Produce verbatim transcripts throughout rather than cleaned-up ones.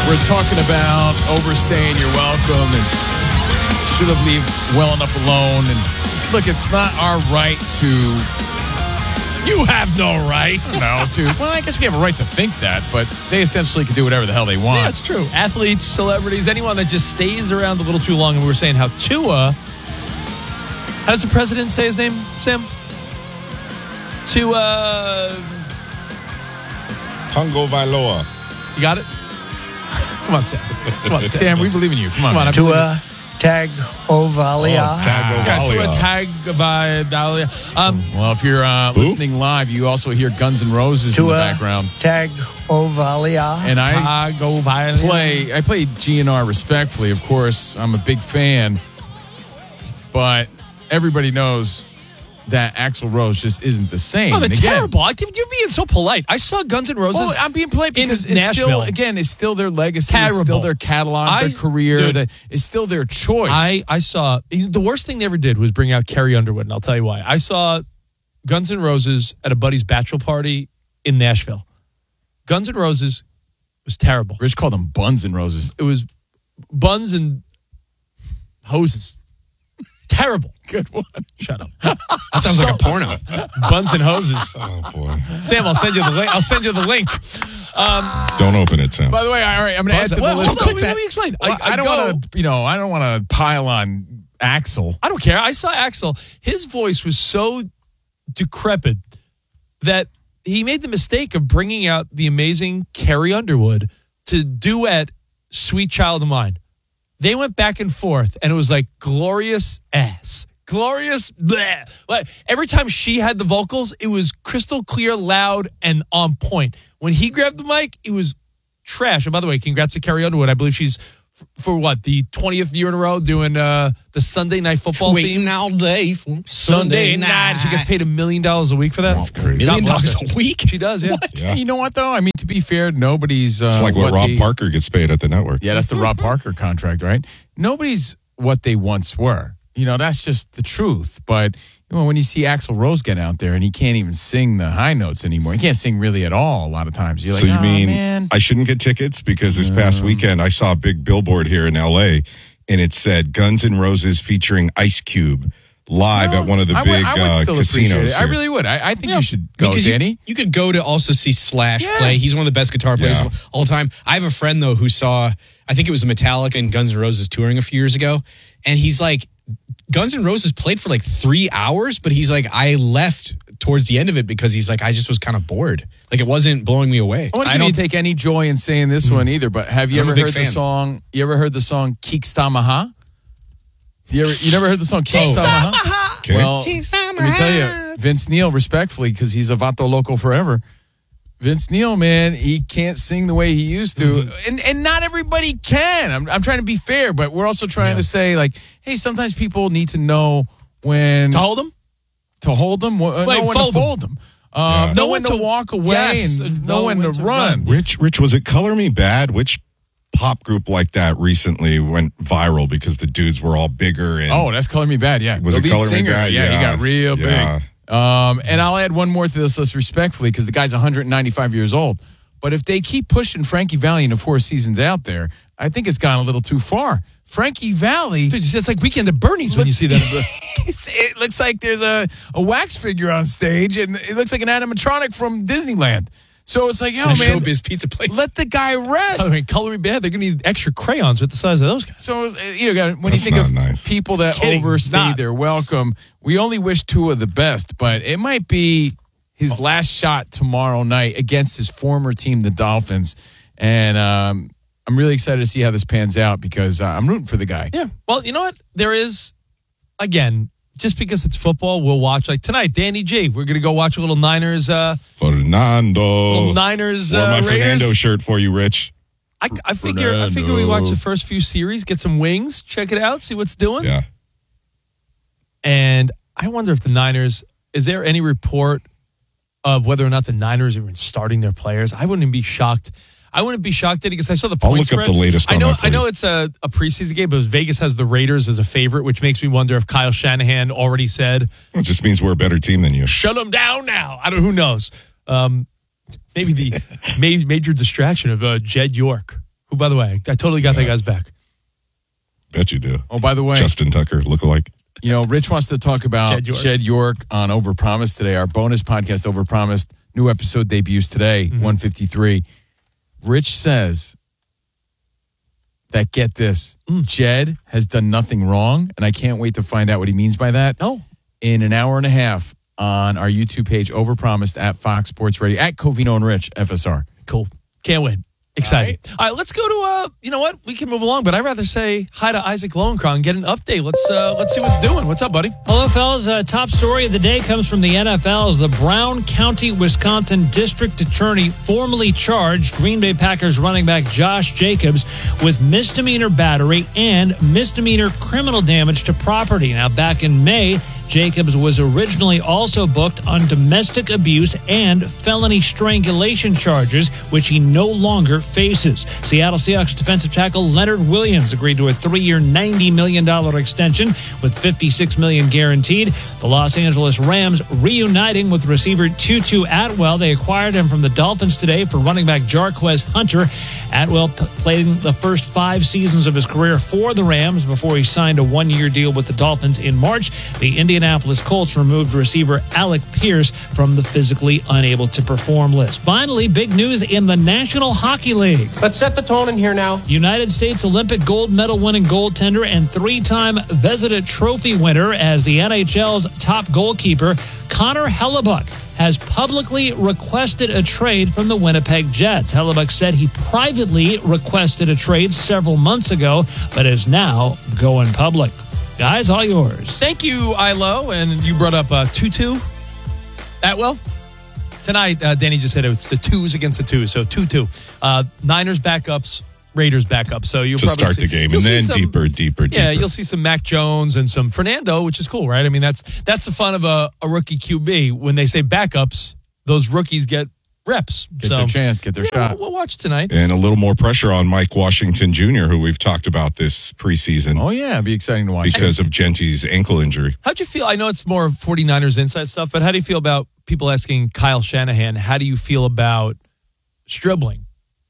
We're talking about overstaying your welcome and should have left well enough alone. And look, it's not our right to... You have no right. No, to... Well, I guess we have a right to think that, but they essentially can do whatever the hell they want. Yeah, it's true. Athletes, celebrities, anyone that just stays around a little too long. And we were saying how Tua... How does the president say his name, Sam? Tua... Tongo Vailoa. You got it? Come on, Sam. Come on, Sam. Sam, we believe in you. Come on. Come on, Tua Tagovailoa. Oh, Tagovailoa. Tagovailoa. Um, Well, if you're uh, listening live, you also hear Guns N' Roses in the Tua background. Tagovailoa. And I Tagovailoa. play, I play G N R respectfully, of course. I'm a big fan. But everybody knows that Axl Rose just isn't the same. Oh, they're And again, terrible. I think you're being so polite. I saw Guns N' Roses. Well, I'm being polite because in it's Nashville. still, again, it's still their legacy. It's still Terrible. their catalog, I- their career. dude. The, it's still their choice. I, I saw the worst thing they ever did was bring out Carrie Underwood, and I'll tell you why. I saw Guns N' Roses at a buddy's bachelor party in Nashville. Guns N' Roses was terrible. Rich called them Buns and Roses. It was buns and hoses. Terrible. Good one. Shut up. That sounds like a porno. Buns and hoses. Oh, boy. Sam, I'll send you the link. I'll send you the link. Don't open it, Sam. By the way, all right, I'm going to add to the Well, list. hold on, let me explain. Well, I, don't want to, you know, I don't want to pile on Axl. I don't care. I saw Axl. His voice was so decrepit that he made the mistake of bringing out the amazing Carrie Underwood to duet Sweet Child of Mine. They went back and forth, and it was like glorious ass. Glorious bleh. Like, every time she had the vocals, it was crystal clear, loud, and on point. When he grabbed the mic, it was trash. And by the way, congrats to Carrie Underwood. I believe she's, f- for what, the twentieth year in a row doing uh, the Sunday Night Football Waiting theme? all day for Sunday night. She gets paid a million dollars a week for that. That's crazy. million God bless dollars her. a week. She does, yeah. What? Yeah. You know what, though? I mean, to be fair, nobody's... Uh, It's like what, Rob they- Parker gets paid at the network. Yeah, that's the Rob Parker contract, right? Nobody's what they once were. You know, that's just the truth. But you know, when you see Axl Rose get out there and he can't even sing the high notes anymore, he can't sing really at all a lot of times. You're like, So you oh, mean man. I shouldn't get tickets? Because this past weekend I saw a big billboard here in L A and it said Guns N' Roses featuring Ice Cube live No, at one of the I would- big I would uh, still appreciate casinos. it. I here. really would. I, I think you should go, Because you, Danny. you could go to also see Slash Yeah. play. He's one of the best guitar players Yeah. of all time. I have a friend, though, who saw, I think it was Metallica and Guns N' Roses touring a few years ago. And he's like, Guns N' Roses played for like three hours, but he's like, I left towards the end of it because he's like, I just was kind of bored. Like, it wasn't blowing me away. I, I don't take any joy in saying this one either, but have you I'm a ever big heard the fan. song? You ever heard the song Kickstamaha? You ever you never heard the song Kickstamaha? Okay. Well, let me tell you, Vince Neil, respectfully, because he's a Vato Loco forever. Vince Neil, man, he can't sing the way he used to, mm-hmm. and and not everybody can. I'm I'm trying to be fair, but we're also trying yeah. to say like, hey, sometimes people need to know when To hold them? to hold them, uh, Like, know when fold to fold them, um, Yeah. know when to walk away, Yes, and know when to run. Rich, Rich, was it Color Me Bad? Which pop group like that recently went viral because the dudes were all bigger? And Oh, that's Color Me Bad, yeah. Was the it lead Color Me singer, Bad? Yeah, he Yeah. got real Yeah. big. Um, and I'll add one more to this list respectfully because the guy's one hundred ninety-five years old. But if they keep pushing Frankie Valli into Four Seasons out there, I think it's gone a little too far. Frankie Valli. Dude, it's like Weekend at Bernie's when you see that. It looks like there's a, a wax figure on stage, and it looks like an animatronic from Disneyland. So it's like, yo, The man, Showbiz Pizza Place. let the guy rest. I mean, Color Me Bad, they're going to need extra crayons with the size of those guys. So, uh, you know, when That's you think not of nice. people that Kidding, overstay not. their welcome, we only wish Tua the best, but it might be his last shot tomorrow night against his former team, the Dolphins. And um, I'm really excited to see how this pans out because uh, I'm rooting for the guy. Yeah. Well, you know what? There is, again, just because it's football, we'll watch. Like tonight, Danny G, we're going to go watch a little Niners, uh, Fernando. little Niners, Wore uh, my Fernando Raiders. shirt for you, Rich. I, I figure, I figure we watch the first few series, get some wings, check it out, see what's doing. Yeah. And I wonder if the Niners, is there any report of whether or not the Niners are even starting their players? I wouldn't be shocked. I wouldn't be shocked at it because I saw the I'll points look up spread. the latest I on know, that for I know you. it's a, a preseason game, but Vegas has the Raiders as a favorite, which makes me wonder if Kyle Shanahan already said, It just means we're a better team than you. shut them down now. I don't. Who knows? Um, maybe the ma- major distraction of uh, Jed York, who, by the way, I totally got that guy's back. Bet you do. Oh, by the way, Justin Tucker, lookalike. you know, Rich wants to talk about Jed York. Jed York on Overpromised today. Our bonus podcast, Overpromised, new episode debuts today, Mm-hmm. one fifty-three. Rich says that, get this, Mm. Jed has done nothing wrong, and I can't wait to find out what he means by that. No. In an hour and a half on our YouTube page, Overpromised at Fox Sports Radio, at Covino and Rich, F S R. Cool. Can't wait. Excited. All right, let's go to, uh, you know what? We can move along, but I'd rather say hi to Isaac Lowenkron and get an update. Let's uh, let's see what's doing. What's up, buddy? Hello, fellas. Uh, top story of the day comes from the N F L as the Brown County, Wisconsin District Attorney formally charged Green Bay Packers running back Josh Jacobs with misdemeanor battery and misdemeanor criminal damage to property. Now, back in May, Jacobs was originally also booked on domestic abuse and felony strangulation charges, which he no longer faces. Seattle Seahawks defensive tackle Leonard Williams agreed to a three-year, ninety million dollars extension with fifty-six million dollars guaranteed. The Los Angeles Rams reuniting with receiver Tutu Atwell. They acquired him from the Dolphins today for running back Jarquez Hunter. Atwell p- played the first five seasons of his career for the Rams before he signed a one-year deal with the Dolphins in March. The Indianapolis Colts removed receiver Alec Pierce from the physically unable to perform list. Finally, big news in the National Hockey League. Let's set the tone in here now. United States Olympic gold medal winning goaltender and three-time Vezina Trophy winner as the N H L's top goalkeeper, Connor Hellebuck, has publicly requested a trade from the Winnipeg Jets. Hellebuck said he privately requested a trade several months ago, but is now going public. Guys, all yours. Thank you, Ilo. And you brought up uh, Tutu Atwell. Tonight, uh, Danny just said it's the twos against the twos. So two two. Uh, Niners backups, Raiders backups. So you'll To probably start see, the game, you'll and see then some- deeper, deeper, deeper. Yeah, you'll see some Mac Jones and some Fernando, which is cool, right? I mean, that's that's the fun of a, a rookie Q B. When they say backups, those rookies get reps. Get so, their chance, get their yeah, shot. We'll, we'll watch tonight. And a little more pressure on Mike Washington Junior, who we've talked about this preseason Oh, yeah, it'd be exciting to watch. because of Genty's ankle injury. How'd you feel? I know it's more 49ers inside stuff, but how do you feel about people asking Kyle Shanahan, how do you feel about Stribling?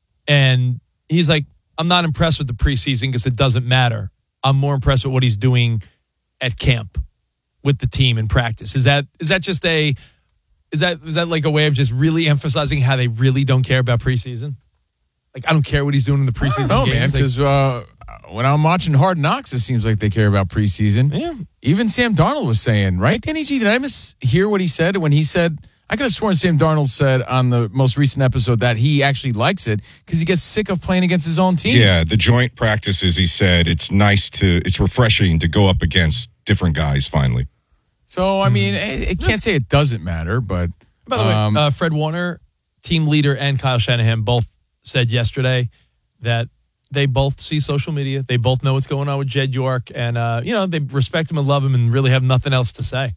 And he's like, I'm not impressed with the preseason because it doesn't matter. I'm more impressed with what he's doing at camp with the team in practice. Is that is that just a is that is that like a way of just really emphasizing how they really don't care about preseason? Like, I don't care what he's doing in the preseason No, man, games. Like, because uh, when I'm watching Hard Knocks, it seems like they care about preseason. Yeah. Even Sam Darnold was saying, right, Danny G? Did I mishear what he said when he said, I could have sworn Sam Darnold said on the most recent episode that he actually likes it because he gets sick of playing against his own team. Yeah, the joint practices, he said, it's nice to, it's refreshing to go up against different guys finally. So, I mean, it, it can't say it doesn't matter, but. By the way, um, uh, Fred Warner, team leader, and Kyle Shanahan both said yesterday that they both see social media. They both know what's going on with Jed York. And, uh, you know, they respect him and love him and really have nothing else to say.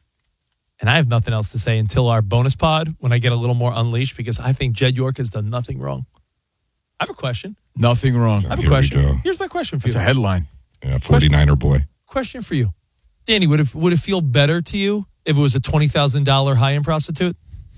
And I have nothing else to say until our bonus pod when I get a little more unleashed because I think Jed York has done nothing wrong. I have a question. nothing wrong. I have a Here we question. go. Here's my question for It's you. a headline. Yeah, forty-niner boy. Question for you. Danny, would it, would it feel better to you if it was a twenty thousand dollars high-end prostitute?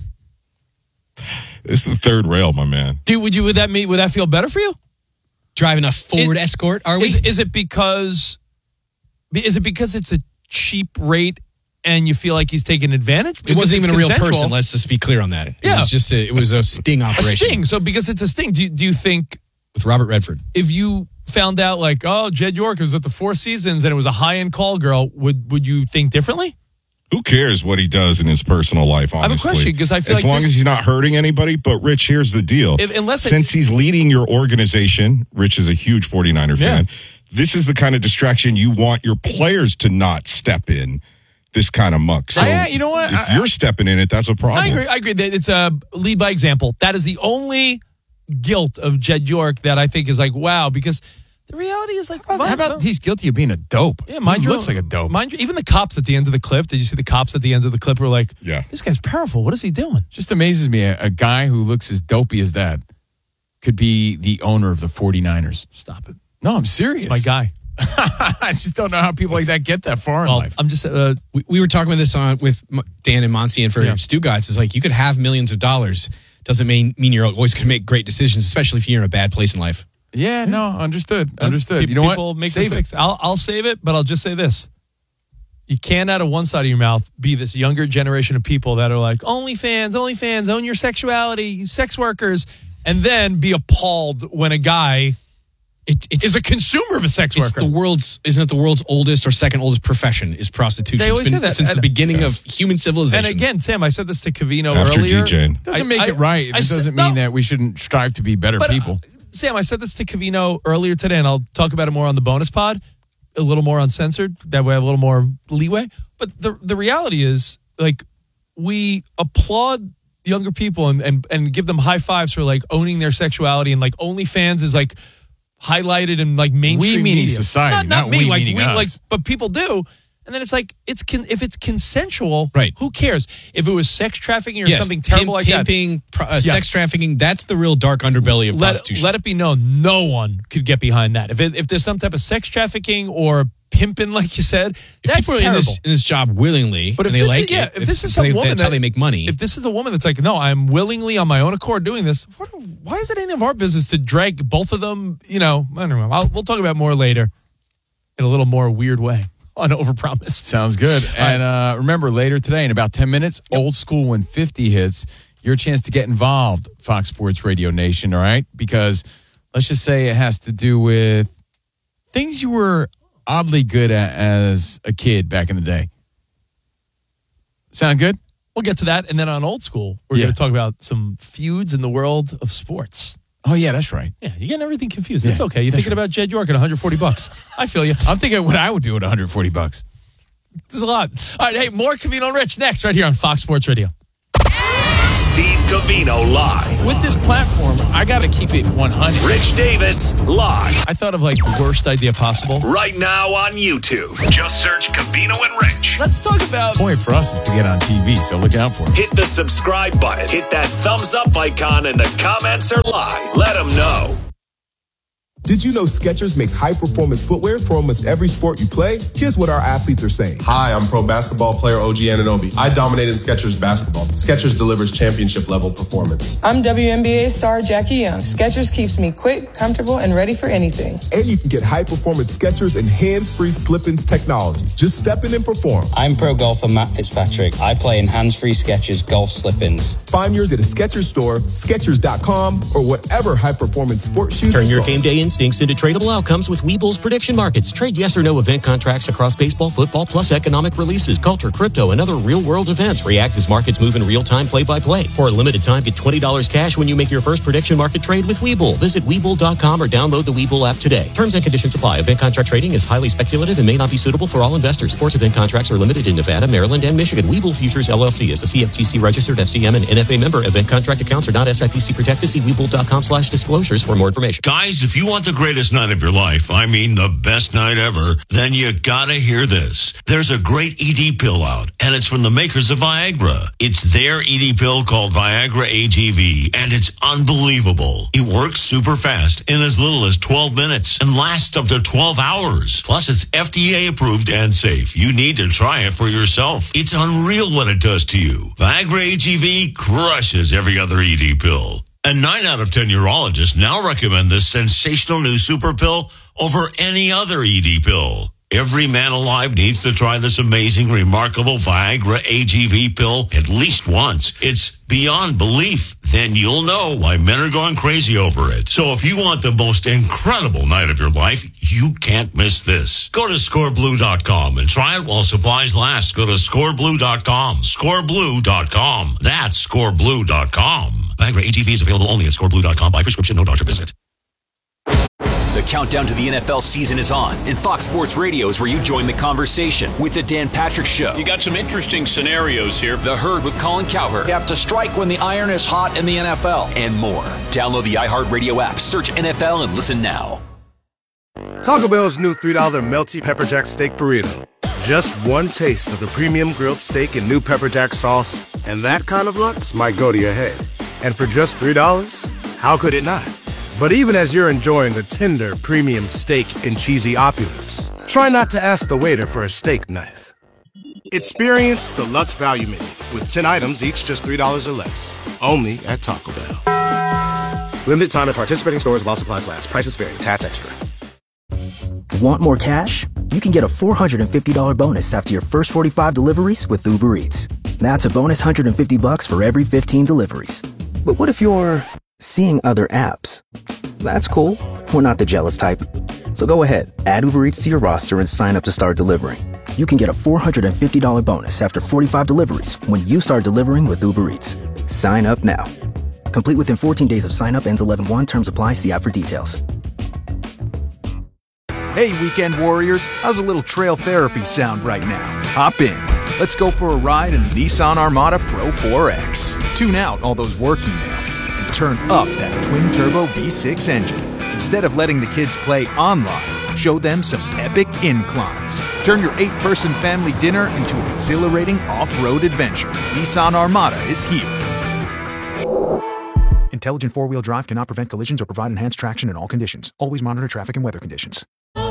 It's the third rail, my man. Dude, would you would that mean would that feel better for you? Driving a Ford It- Escort, are we? Is, is it because is it because it's a cheap rate and you feel like he's taking advantage? it Because wasn't it's even a real consensual? person. Let's just be clear on that. It Yeah. was just a, it was a sting A operation sting. So because it's a sting, do you, do you think with Robert Redford. if you found out like, oh, Jed York was at the Four Seasons and it was a high end call girl, would would you think differently? Who cares what he does in his personal life, have a honestly? question, 'cause I feel as like long this- as he's not hurting anybody. But, Rich, here's the deal. If- unless it- Since he's leading your organization, Rich is a huge forty-niner fan, this is the kind of distraction you want your players to not step in this kind of muck. So, Yeah, you know what? if I- you're stepping in it, that's a problem. I agree. I agree. that It's a lead by example. That is the only guilt of Jed York that I think is like, wow, because the reality is like, How about he's guilty of being a dope? Yeah, mind he you, looks like a dope. Mind you, even the cops at the end of the clip. Did you see the cops at the end of the clip were like, Yeah. this guy's powerful. What is he doing? Just amazes me. A, a guy who looks as dopey as that could be the owner of the forty-niners. Stop it. No, I'm serious. My guy. I just don't know how people like that get that far in Well, life. I'm just, uh, We, we were talking about this on with M- Dan and Monty and for Yeah. Stu Guys. It's like you could have millions of dollars. Doesn't mean mean you're always going to make great decisions, especially if you're in a bad place in life. Yeah, no, understood. Understood. Pe- You know people what? make Save mistakes. it. I'll, I'll save it, but I'll just say this. You can't, out of one side of your mouth, be this younger generation of people that are like, OnlyFans, OnlyFans, own your sexuality, sex workers, and then be appalled when a guy It, it's is a consumer of a sex It's worker. the world's isn't it the world's oldest or second oldest profession is prostitution. They It's always been say that. since And- the beginning of human civilization. And again, Sam, I said this to Covino After earlier. DJing. Doesn't I- make I- it right. It I said- doesn't mean no. that we shouldn't strive to be better But, uh, people. Sam, I said this to Covino earlier today, and I'll talk about it more on the bonus pod, a little more uncensored. That way I have a little more leeway. But the the reality is, like, we applaud younger people and, and, and give them high fives for, like, owning their sexuality, and, like, OnlyFans is, like, highlighted in, like, mainstream We meaning media. society, Not, not me, we like, meaning we, us. like, but people do. And then it's like, it's con- if it's consensual, Right. who cares? If it was sex trafficking or Yes, something terrible pimp- like that. pimping, pro- uh, sex trafficking, that's the real dark underbelly of let, prostitution. let it be known, no one could get behind that. If it, if there's some type of sex trafficking or pimping, like you said, If that's people are in terrible. this, in this job willingly, But if and they this like is, yeah, it, if this it's- is some they- woman that's how that- they make money. If this is a woman that's like, no, I'm willingly on my own accord doing this. What, why is it any of our business to drag both of them? You know, I don't know. I'll, we'll talk about more later in a little more weird way on Overpromise. Sounds good. And uh, remember, later today, in about ten minutes, Old School when fifty hits, your chance to get involved, Fox Sports Radio Nation, all right? Because let's just say it has to do with things you were oddly good at as a kid back in the day. Sound good? We'll get to that. And then on Old School, we're Yeah. going to talk about some feuds in the world of sports. Oh, yeah, that's right. Yeah, you're getting everything confused. That's Yeah, okay. You're that's thinking about Jed York at one hundred forty bucks. I feel you. I'm thinking what I would do at one hundred forty bucks. There's a lot. All right, hey, more Covino and Rich next right here on Fox Sports Radio. Steve Covino live. With this platform, I got to keep it one hundred. Rich Davis live. I thought of like the worst idea possible. Right now on YouTube. Just search Covino and Rich. Let's talk about The point for us is to get on T V, so look out for it. Hit the subscribe button. Hit that thumbs up icon, and the comments are live. Let them know. Did you know Skechers makes high-performance footwear for almost every sport you play? Here's what our athletes are saying. Hi, I'm pro basketball player O G Anunoby. I dominate in Skechers basketball. Skechers delivers championship-level performance. I'm W N B A star Jackie Young. Skechers keeps me quick, comfortable, and ready for anything. And you can get high-performance Skechers and hands-free slip-ins technology. Just step in and perform. I'm pro golfer Matt Fitzpatrick. I play in hands-free Skechers golf slip-ins. Find yours at a Skechers store, Skechers dot com, or whatever high-performance sports shoes Turn you your saw. game day instincts into tradable outcomes with Webull's prediction markets. Trade yes or no event contracts across baseball, football, plus economic releases, culture, crypto, and other real-world events. React as markets move in real time, play-by-play. For a limited time, get twenty dollars cash when you make your first prediction market trade with Webull. Visit Webull dot com or download the Webull app today. Terms and conditions apply. Event contract trading is highly speculative and may not be suitable for all investors. Sports event contracts are limited in Nevada, Maryland, and Michigan. Webull Futures L L C is a C F T C registered F C M and N F A member. Event contract accounts are not S I P C protected. See Webull dot com slash disclosures for more information. Guys, if you want the greatest night of your life, I mean the best night ever, then you gotta hear this. There's a great E D pill out, and it's from the makers of Viagra. It's their E D pill called Viagra A G V, and it's unbelievable. It works super fast in as little as twelve minutes and lasts up to twelve hours. Plus, it's F D A approved and safe. You need to try it for yourself. It's unreal what it does to you. Viagra A G V crushes every other E D pill. And nine out of ten urologists now recommend this sensational new super pill over any other E D pill. Every man alive needs to try this amazing, remarkable Viagra A G V pill at least once. It's beyond belief. Then you'll know why men are going crazy over it. So if you want the most incredible night of your life, you can't miss this. Go to score blue dot com and try it while supplies last. Go to score blue dot com. score blue dot com. That's score blue dot com. Viagra A G V is available only at score blue dot com by prescription, no doctor visit. The countdown to the N F L season is on, and Fox Sports Radio is where you join the conversation with The Dan Patrick Show. You got some interesting scenarios here. The Herd with Colin Cowherd. You have to strike when the iron is hot in the N F L. And more. Download the iHeartRadio app, search N F L, and listen now. Taco Bell's new three dollar melty pepper jack steak burrito. Just one taste of the premium grilled steak and new pepper jack sauce, and that kind of lutz might go to your head. And for just three dollars, how could it not? But even as you're enjoying the tender, premium steak and cheesy opulence, try not to ask the waiter for a steak knife. Experience the Lutz Value Menu with ten items, each just three dollars or less. Only at Taco Bell. Limited time at participating stores while supplies last. Prices vary. Tax extra. Want more cash? You can get a four hundred fifty dollars bonus after your first forty-five deliveries with Uber Eats. That's a bonus one hundred fifty bucks for every fifteen deliveries. But what if you're seeing other apps? That's cool. We're not the jealous type. So go ahead, add Uber Eats to your roster and sign up to start delivering. You can get a four hundred fifty dollars bonus after forty-five deliveries when you start delivering with Uber Eats. Sign up now. Complete within fourteen days of sign up. Ends eleven one. Terms apply. See app for details. Hey, weekend warriors, how's a little trail therapy sound right now? Hop in. Let's go for a ride in the Nissan Armada Pro four X. Tune out all those work emails and turn up that twin-turbo V six engine. Instead of letting the kids play online, show them some epic inclines. Turn your eight-person family dinner into an exhilarating off-road adventure. Nissan Armada is here. Intelligent four-wheel drive cannot prevent collisions or provide enhanced traction in all conditions. Always monitor traffic and weather conditions.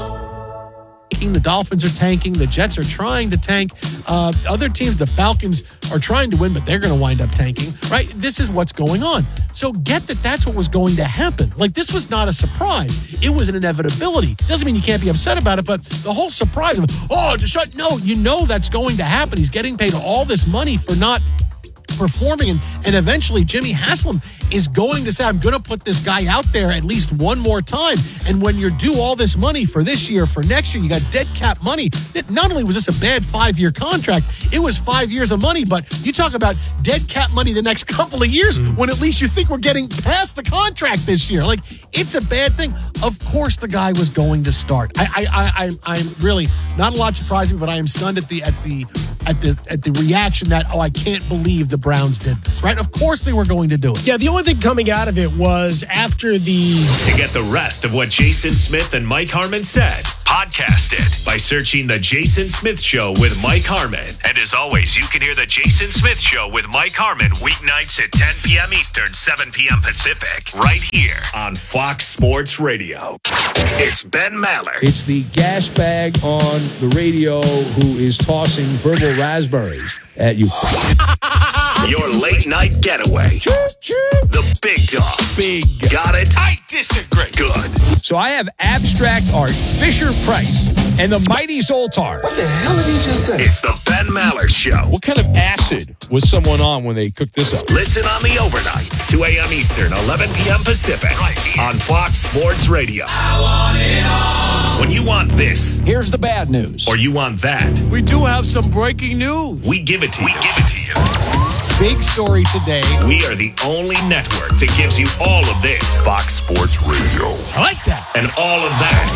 The Dolphins are tanking. The Jets are trying to tank. Uh, other teams, the Falcons, are trying to win, but they're going to wind up tanking, right? This is what's going on. So get that that's what was going to happen. Like, this was not a surprise. It was an inevitability. Doesn't mean you can't be upset about it, but the whole surprise of, oh, Deshaun, no, you know that's going to happen. He's getting paid all this money for not performing, and, and eventually Jimmy Haslam is going to say, I'm going to put this guy out there at least one more time. And when you're due all this money for this year, for next year, you got dead cap money. It, not only was this a bad five-year contract, it was five years of money, but you talk about dead cap money the next couple of years when at least you think we're getting past the contract this year. Like, it's a bad thing. Of course the guy was going to start. I, I, I, I'm really not a lot surprising, but I am stunned at the, at the, at the, at the reaction that, oh, I can't believe the Browns did this, right? Of course they were going to do it. Yeah, the only thing coming out of it was after the... To get the rest of what Jason Smith and Mike Harmon said, podcast it by searching The Jason Smith Show with Mike Harmon. And as always, you can hear The Jason Smith Show with Mike Harmon weeknights at ten p.m. Eastern, seven p.m. Pacific, right here on Fox Sports Radio. It's Ben Maller. It's the gas bag on the radio who is tossing verbal raspberries at you. Your late night getaway. The big dog. Big. Got it? I disagree. Good. So I have abstract art, Fisher Price, and the mighty Zoltar. What the hell did he just say? It's the Ben Maller Show. What kind of acid was someone on when they cooked this up? Listen on the overnights, two a.m. Eastern, eleven p.m. Pacific, right here on Fox Sports Radio. I want it all. When you want this, here's the bad news. Or you want that, we do have some breaking news. We give it to we you. We give it to you. Big story today. We are the only network that gives you all of this. Fox Sports Radio. I like that. And all of that.